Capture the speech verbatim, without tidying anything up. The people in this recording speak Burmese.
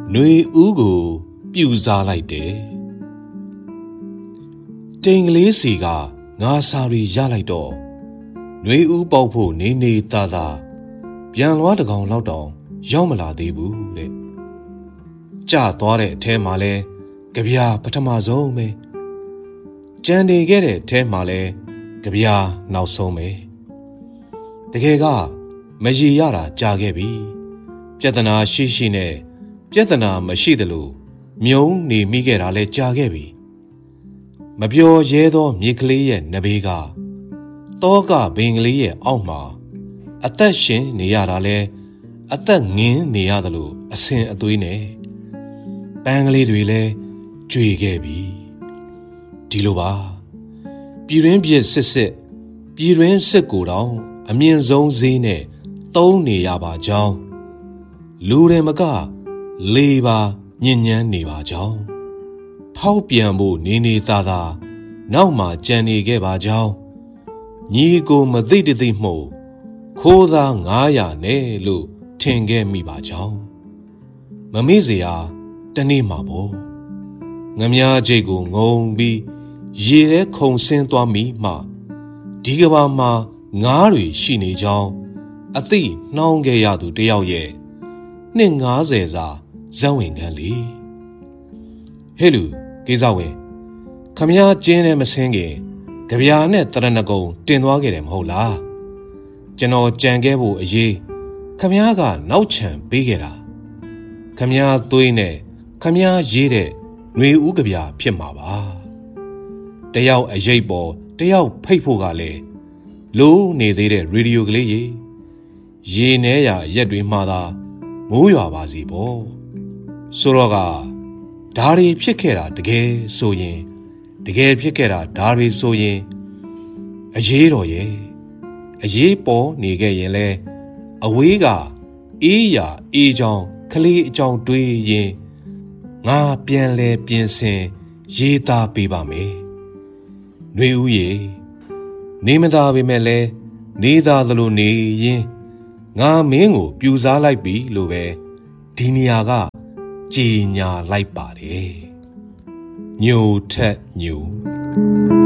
หน่วยอูกูปิวซาไลเดติงเลสีกางาซารียาไลโตหน่วยอูเป่าผู้เนเนตาตาเปียนล้อตะกองလောက်တောင်ရောက်မလာသေးဘူးတဲ့ကြာသွားတဲ့အထဲမှာလဲကြပြာပထမဆုံးပဲကြံနေခဲ့တဲ့အထဲမှာလဲကြပြာနောက်ဆုံးပဲတကယ်ကမရေရတာကြာခဲ့ပြီပြဿနာရှိရှိနဲ့ပြဿနာမရှိသလိုမြုံနေမိခဲ့တာလဲကြာခဲ့ပြီမပြောရဲသောမြေကလေးရဲ့နဘေးကတောကဘင်ကလေးရဲ့အောက်မှာအသက်ရှင်နေရတာလဲအသက်ငင်းနေရသလိုအဆင်အသွေးနဲ့ပန်းကလေးတွေလဲကြွေခဲ့ပြီဒီလိုပါပြည်ရင်းပြစ်စစ်စစ်ပြည်ရင်းစစ်ကိုတောင်အမြင့်ဆုံးဈေးနဲ့သုံးနေရပါကြောင်းလူတွေမကလေပါညဉ့်ညမ်းနေပါကြောင်းဖောက်ပြန်ဖို့နေနေသားသားနောက်မှကြံနေခဲ့ပါကြောင်းညီကိုမသိတသိမှုခိုးသားငါးရာနဲ့လို့ထင်ခဲ့မိပါကြောင်းမမေ့เสียတနေ့မှာပေါ့ငမြားချိတ်ကိုငုံပြီးရေထဲခုန်ဆင်းသွားမိမှဒီကဘာမှာငါးတွေရှိနေကြောင်းအသိနှောင်းခဲ့ရသူတယောက်ရဲ့နှစ်ငါးဆယ်စာဇက်ဝင်ခံလေဟဲ့လူကိစ္စဝင်ခမည်းကျင်းနဲ့မစင်းခင်ကြပြာနဲ့တရဏဂုံတင်သွားခဲ့တယ်မဟုတ်လားကျွန်တော်ကြံခဲ့ဖို့အရေးခမည်းကနောက်ချန်ပေးခဲ့တာခမည်းသွေးနဲ့ခမည်းရေးတဲ့ຫນွေဦးကြပြာဖြစ်မှာပါတယောက်အရေးပေါ်တယောက်ဖိတ်ဖို့ကလည်းလိုးနေသေးတဲ့ရေဒီယိုကလေးရေရေနှဲရရက်တွေမှသာမိုးရွာပါစီပေါ့ဆိုတော့ကဓာရီဖြစ်ခဲ့တာတကယ်ဆိုရင်တကယ်ဖြစ်ခဲ့တာဓာရီဆိုရင်အရေးတော်ရဲ့အရေးပေါ်နေခဲ့ရင်လဲအဝေးကအေးရအေးချောင်းကလေးအကြောင်းတွေးရင်ငါပြန်လဲပြင်ဆင်ရေးသားပေးပါမယ်ຫນွေဦးရေနေမသာပေမဲ့လဲနေသာသလိုနေရင်ငါမင်းကိုပြူစားလိုက်ပြီလို့ပဲဒီနေရာကကြေညာလိုက်ပါတယ်ညိုထက်ညို